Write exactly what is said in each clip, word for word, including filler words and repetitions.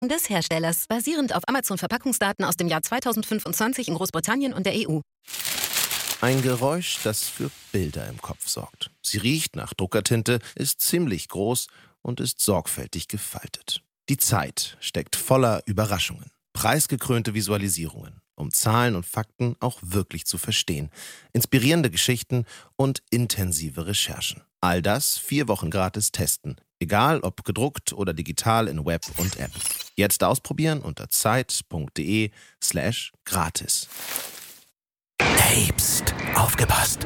des Herstellers, basierend auf Amazon-Verpackungsdaten aus dem Jahr zweitausendfünfundzwanzig in Großbritannien und der E U. Ein Geräusch, das für Bilder im Kopf sorgt. Sie riecht nach Druckertinte, ist ziemlich groß und ist sorgfältig gefaltet. Die Zeit steckt voller Überraschungen. Preisgekrönte Visualisierungen, um Zahlen und Fakten auch wirklich zu verstehen. Inspirierende Geschichten und intensive Recherchen. All das vier Wochen gratis testen. Egal ob gedruckt oder digital in Web und App. Jetzt ausprobieren unter zeit.de slash gratis. Hey, pst, aufgepasst.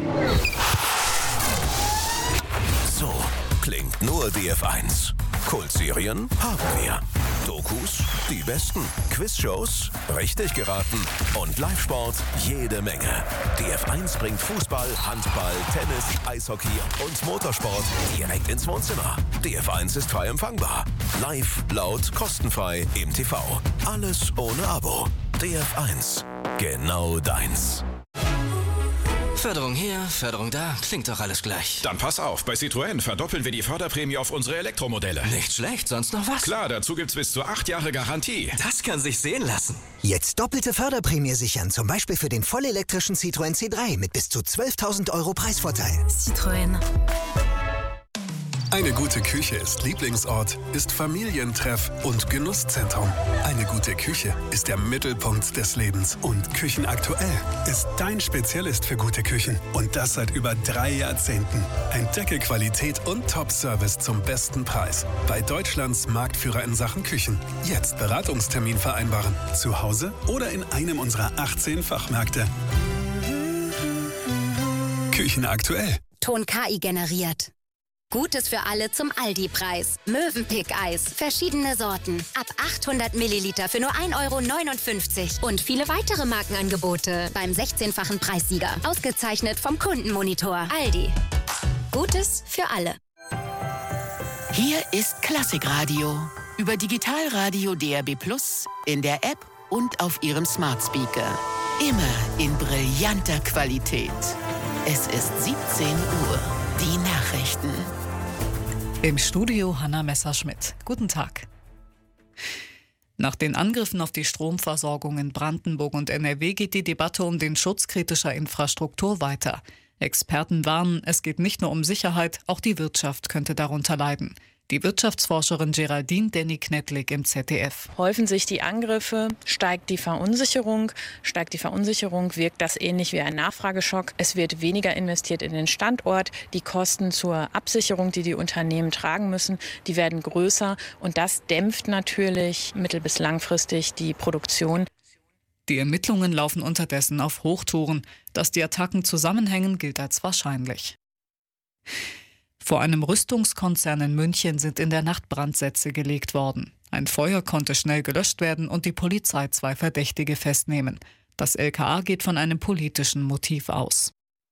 So klingt nur D F eins. Kultserien haben wir. Dokus, die besten. Quizshows, richtig geraten. Und Live-Sport, jede Menge. D F eins bringt Fußball, Handball, Tennis, Eishockey und Motorsport direkt ins Wohnzimmer. D F eins ist frei empfangbar. Live, laut, kostenfrei im T V. Alles ohne Abo. D F eins. Genau deins. Förderung hier, Förderung da, klingt doch alles gleich. Dann pass auf, bei Citroën verdoppeln wir die Förderprämie auf unsere Elektromodelle. Nicht schlecht, sonst noch was? Klar, dazu gibt's bis zu acht Jahre Garantie. Das kann sich sehen lassen. Jetzt doppelte Förderprämie sichern, zum Beispiel für den vollelektrischen Citroën C drei mit bis zu zwölftausend Euro Preisvorteil. Citroën. Eine gute Küche ist Lieblingsort, ist Familientreff und Genusszentrum. Eine gute Küche ist der Mittelpunkt des Lebens. Und Küchenaktuell ist dein Spezialist für gute Küchen. Und das seit über drei Jahrzehnten. Entdecke Qualität und Top-Service zum besten Preis. Bei Deutschlands Marktführer in Sachen Küchen. Jetzt Beratungstermin vereinbaren. Zu Hause oder in einem unserer achtzehn Fachmärkte. Küchenaktuell. Ton K I generiert. Gutes für alle zum Aldi-Preis. Mövenpick-Eis. Verschiedene Sorten. Ab achthundert Milliliter für nur ein Euro neunundfünfzig. Und viele weitere Markenangebote beim sechzehnfachen Preissieger. Ausgezeichnet vom Kundenmonitor. Aldi. Gutes für alle. Hier ist Klassikradio. Über Digitalradio D R B Plus, in der App und auf Ihrem Smart Speaker. Immer in brillanter Qualität. Es ist siebzehn Uhr. Die Nachrichten. Im Studio Hanna Messerschmidt. Guten Tag. Nach den Angriffen auf die Stromversorgung in Brandenburg und N R W geht die Debatte um den Schutz kritischer Infrastruktur weiter. Experten warnen, es geht nicht nur um Sicherheit, auch die Wirtschaft könnte darunter leiden. Die Wirtschaftsforscherin Geraldine Denny-Knetlik im Z D F. Häufen sich die Angriffe, steigt die Verunsicherung. Steigt die Verunsicherung, wirkt das ähnlich wie ein Nachfrageschock. Es wird weniger investiert in den Standort. Die Kosten zur Absicherung, die die Unternehmen tragen müssen, die werden größer. Und das dämpft natürlich mittel- bis langfristig die Produktion. Die Ermittlungen laufen unterdessen auf Hochtouren. Dass die Attacken zusammenhängen, gilt als wahrscheinlich. Vor einem Rüstungskonzern in München sind in der Nacht Brandsätze gelegt worden. Ein Feuer konnte schnell gelöscht werden und die Polizei zwei Verdächtige festnehmen. Das L K A geht von einem politischen Motiv aus.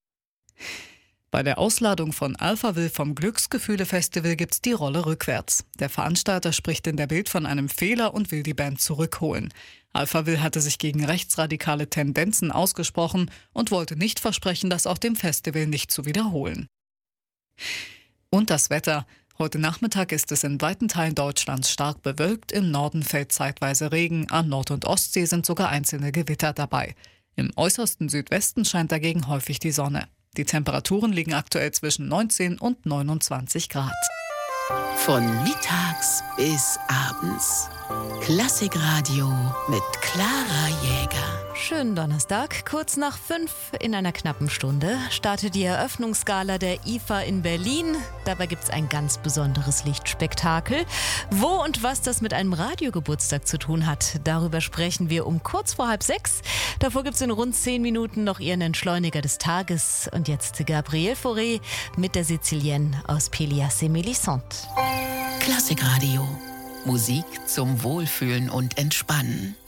Bei der Ausladung von Alphaville vom Glücksgefühle-Festival gibt's die Rolle rückwärts. Der Veranstalter spricht in der Bild von einem Fehler und will die Band zurückholen. Alphaville hatte sich gegen rechtsradikale Tendenzen ausgesprochen und wollte nicht versprechen, das auf dem Festival nicht zu wiederholen. Und das Wetter. Heute Nachmittag ist es in weiten Teilen Deutschlands stark bewölkt. Im Norden fällt zeitweise Regen. An Nord- und Ostsee sind sogar einzelne Gewitter dabei. Im äußersten Südwesten scheint dagegen häufig die Sonne. Die Temperaturen liegen aktuell zwischen neunzehn und neunundzwanzig Grad. Von mittags bis abends. Klassikradio mit Clara Jäger. Schönen Donnerstag, kurz nach fünf in einer knappen Stunde startet die Eröffnungsgala der I F A in Berlin. Dabei gibt es ein ganz besonderes Lichtspektakel. Wo und was das mit einem Radiogeburtstag zu tun hat, darüber sprechen wir um kurz vor halb sechs. Davor gibt es in rund zehn Minuten noch Ihren Entschleuniger des Tages. Und jetzt Gabrielle Fauré mit der Sizilienne aus Pelias et Mélisande. Klassikradio. Musik zum Wohlfühlen und Entspannen.